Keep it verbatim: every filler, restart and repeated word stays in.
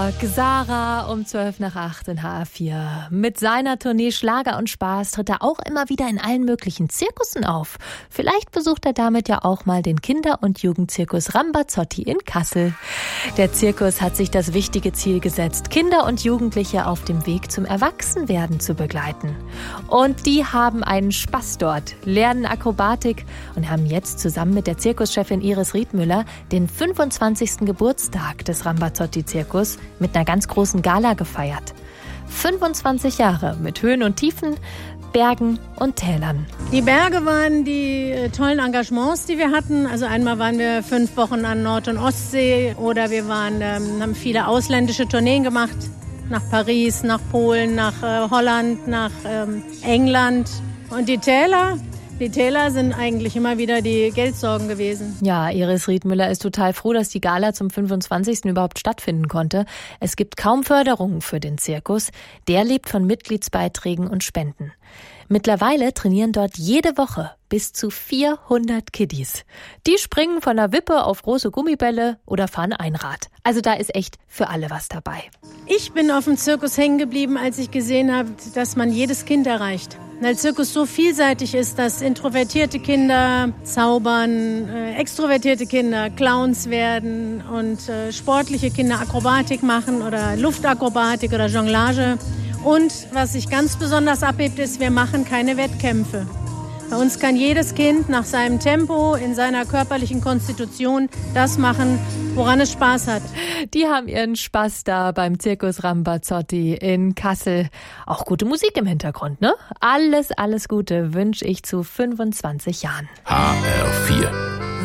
Georg, Sarah um zwölf nach acht in H R vier. Mit seiner Tournee Schlager und Spaß tritt er auch immer wieder in allen möglichen Zirkussen auf. Vielleicht besucht er damit ja auch mal den Kinder- und Jugendzirkus Rambazotti in Kassel. Der Zirkus hat sich das wichtige Ziel gesetzt, Kinder und Jugendliche auf dem Weg zum Erwachsenwerden zu begleiten. Und die haben einen Spaß dort, lernen Akrobatik und haben jetzt zusammen mit der Zirkuschefin Iris Riedmüller den fünfundzwanzigsten Geburtstag des Rambazotti-Zirkus mit einer ganz großen Gala gefeiert. fünfundzwanzig Jahre mit Höhen und Tiefen, Bergen und Tälern. Die Berge waren die äh, tollen Engagements, die wir hatten. Also einmal waren wir fünf Wochen an Nord- und Ostsee oder wir waren, ähm, haben viele ausländische Tourneen gemacht. Nach Paris, nach Polen, nach äh, Holland, nach ähm, England. Und die Täler? Die Täler sind eigentlich immer wieder die Geldsorgen gewesen. Ja, Iris Riedmüller ist total froh, dass die Gala zum fünfundzwanzigsten überhaupt stattfinden konnte. Es gibt kaum Förderungen für den Zirkus. Der lebt von Mitgliedsbeiträgen und Spenden. Mittlerweile trainieren dort jede Woche bis zu vierhundert Kiddies. Die springen von der Wippe auf große Gummibälle oder fahren Einrad. Also da ist echt für alle was dabei. Ich bin auf dem Zirkus hängen geblieben, als ich gesehen habe, dass man jedes Kind erreicht. Weil der Zirkus so vielseitig ist, dass introvertierte Kinder zaubern, äh, extrovertierte Kinder Clowns werden und äh, sportliche Kinder Akrobatik machen oder Luftakrobatik oder Jonglage. Und was sich ganz besonders abhebt, ist, wir machen keine Wettkämpfe. Bei uns kann jedes Kind nach seinem Tempo, in seiner körperlichen Konstitution das machen, woran es Spaß hat. Die haben ihren Spaß da beim Zirkus Rambazotti in Kassel. Auch gute Musik im Hintergrund, ne? Alles, alles Gute wünsche ich zu fünfundzwanzig Jahren. H R vier